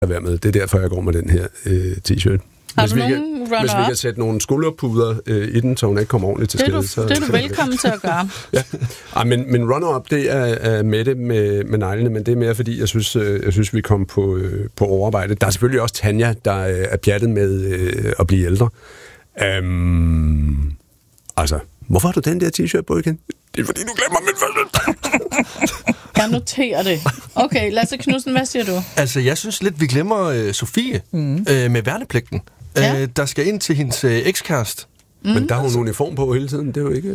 være med. Det er derfor, jeg går med den her t-shirt. Hvis vi kan sætte nogle skulderpuder i den, så hun ikke kommer ordentligt til skade. Det er du velkommen til at gøre. Ja. Men runner-up, det er Mette med neglene, men det er mere, fordi jeg synes vi kom på overarbejde. Der er selvfølgelig også Tanja, der er pjattet med at blive ældre. Altså, hvorfor har du den der t-shirt på igen? Det er, fordi du glemmer min fødselsdag. Jeg noterer det. Okay, Lasse Knudsen, hvad siger du? Altså, jeg synes lidt, vi glemmer Sofie med værnepligten. Ja. Der skal ind til hendes ekskæreste. Men der har hun uniform på hele tiden, det er jo ikke...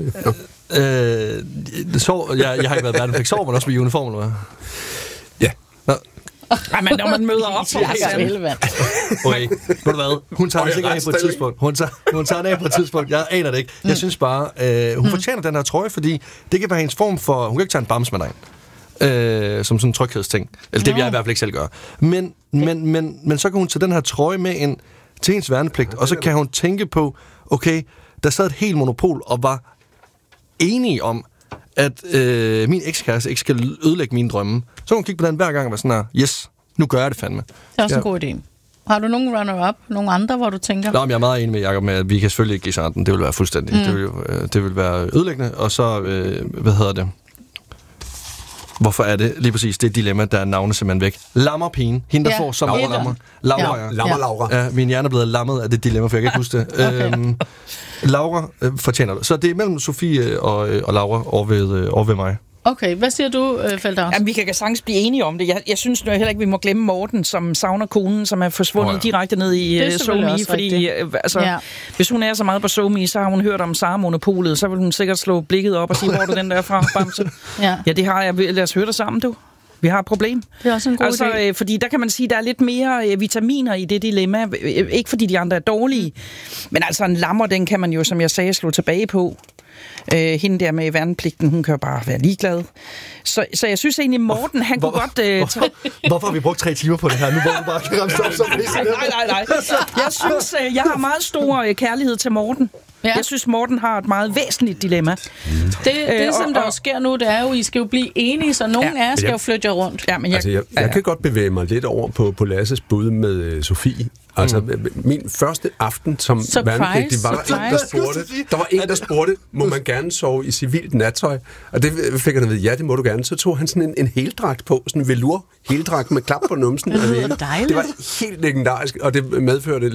Jeg har ikke været værnepligt. Sover man også med uniform, eller hvad? Ja. Nej, men når man møder op, så er det relevant. Okay, ved du hvad? Hun tager det sikkert af på et tidspunkt. Hun tager det af på et tidspunkt. Jeg aner det ikke. Jeg synes bare, hun fortjener den her trøje, fordi det kan være hendes form for... Hun kan ikke tage en bams med dig. Som sådan en tryghedsting. Eller det vil jeg i hvert fald ikke selv gøre. Men så kan hun tage den her trøje med ind til hendes værnepligt, og så kan hun tænke på, okay, der sad et helt monopol og var enige om, at min ekskæreste ikke skal ødelægge mine drømme. Så kan hun kigge på den hver gang og være sådan her, yes, nu gør jeg det fandme. Det er også en god idé. Har du nogen runner-up? Nogle andre, hvor du tænker? Nå, men jeg er meget enig med Jacob med, at vi kan selvfølgelig ikke give chancen. Det vil være fuldstændig. Det vil være ødelæggende. Og så, hvorfor er det lige præcis det dilemma, der er navne simpelthen væk? Lammerpigen. Hende, der får som overlammer. Laura. Ja, min hjerne er blevet lammet af det dilemma, for jeg kan ikke huske det. Laura fortjener det. Så det er mellem Sofie og Laura over ved mig. Okay, hvad siger du, Felder? Jamen, vi kan sagtens blive enige om det. Jeg synes nu heller ikke, vi må glemme Morten, som savner konen, som er forsvundet direkte ned i SoMe, fordi hvis hun er så meget på SoMe, så har hun hørt om Sara-monopolet, så vil hun sikkert slå blikket op og sige, hvor er du den der fra, Bamse? Ja, det har jeg. Lad os høre det sammen, du. Vi har et problem. Det er også en god idé. Fordi der kan man sige, der er lidt mere vitaminer i det dilemma. Ikke fordi de andre er dårlige, men altså en lammer, den kan man jo, som jeg sagde, slå tilbage på. Hende der med værnepligten, hun kan jo bare være ligeglad. Så jeg synes egentlig, Morten, han kunne godt... Hvorfor har vi brugt 3 timer på det her? Nu hvor du bare kan ramme stop som Nej. Jeg synes, jeg har meget stor kærlighed til Morten. Ja. Jeg synes, Morten har et meget væsentligt dilemma. Det som der sker nu, det er jo, I skal jo blive enige, så nogen af jer skal jo flytte jer rundt. Ja, men jeg kan godt bevæge mig lidt over på Lasses bud med Sofie. Altså, min første aften som værnepligtig der var en, der spurgte, må man gerne sove i civilt nattøj? Og det fik han at vide, ja, det må du gerne. Så tog han sådan en heldragt på, sådan en velour heldragt med klap på numsen. Det var helt legendarisk, og det medførte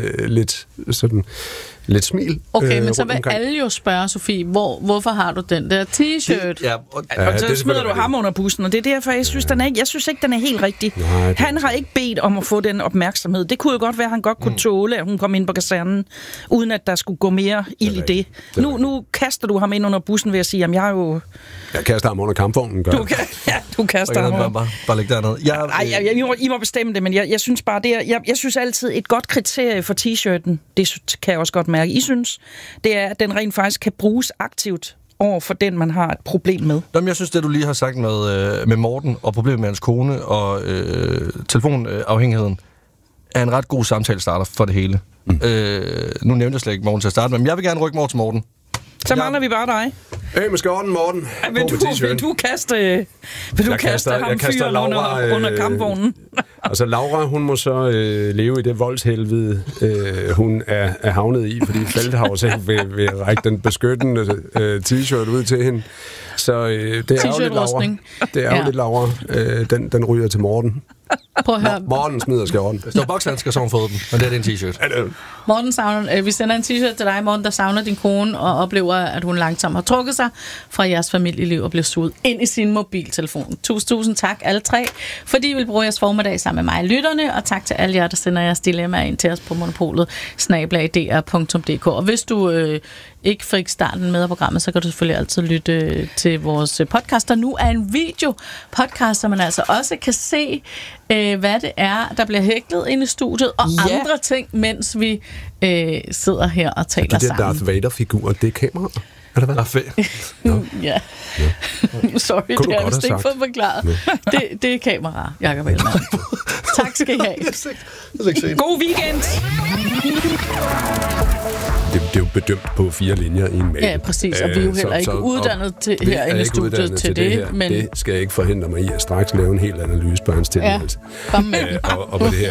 lidt smil. Okay, men så vil alle jo spørge, Sofie, hvorfor har du den der t-shirt? Og så smider du ham under bussen, og det er derfor, jeg synes ikke, den er helt rigtig. Nej, han har ikke bedt om at få den opmærksomhed. Det kunne jo godt være, at han godt kunne tåle, at hun kom ind på kasernen, uden at der skulle gå mere ild i det. Nu kaster du ham ind under bussen ved at sige, at jeg kaster ham under kampvognen, gør du kaster ham under. Bare læg derned. I må bestemme det, men jeg synes bare, jeg synes altid, et godt kriterie for t-shirten, det kan jeg også godt mærke, I synes, det er, at den rent faktisk kan bruges aktivt over for den, man har et problem med. Jamen, jeg synes, det du lige har sagt med Morten og problemet med hans kone og telefonafhængigheden, er en ret god samtale-starter for det hele. Nu nævnte jeg slet ikke Morten til at starte med, men jeg vil gerne rykke Morten til Morten. Så mangler vi bare dig. Med skjorten, Morten. Vil du kaste ham fyren under kampvognen? Altså, Laura, hun må så leve i det voldshelvede, hun er havnet i, fordi Feldhaus ikke vil række den beskyttende t-shirt ud til hende. Så det er ærgerligt, Laura. Det er ærgerligt, Laura. Den ryger til Morten. Prøv at høre. Morten smider skjorten. Hvis der var bokshandsker, så har hun fået den, men det er en t-shirt. Morten savner, vi sender en t-shirt til dig, Morten, der savner din kone og oplever, at hun langsomt har trukket sig fra jeres familieliv og bliver suget ind i sin mobiltelefon. Tusind tak alle 3, fordi I vil bruge jeres formiddag sammen med mig, lytterne, og tak til alle jer, der sender jeres dilemmaer ind til os på monopolet@dr.dk. Og hvis du ikke fik starten med af programmet, så kan du selvfølgelig altid lytte til vores podcast. Der nu er en video-podcast, så man altså også kan se, hvad det er, der bliver hæklet inde i studiet, og andre ting, mens vi sidder her og taler sammen. De der Darth Vader-figurer, det er kamera. Eller hvad? Ja. Sorry, det har jeg ikke fået forklaret. Det er kamera, Jakob Ellemann. Tak skal I have. God weekend! Det er jo bedømt på 4 linjer i en mail. Ja, præcis, og vi er jo heller ikke uddannet herinde i studiet til det. Men det skal ikke forhindre mig i at straks lave en helt analyse på hans tilværelse. Ja, og på det her